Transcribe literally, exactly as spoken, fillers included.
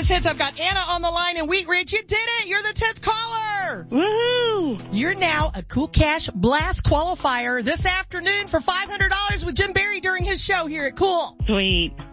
Greatest Hits. I've got Anna on the line in Wheat Ridge. You did it. You're the tenth caller. Woohoo! You're now a Cool Cash Blast qualifier this afternoon for five hundred dollars with Jim Barry during his show here at Cool. Sweet.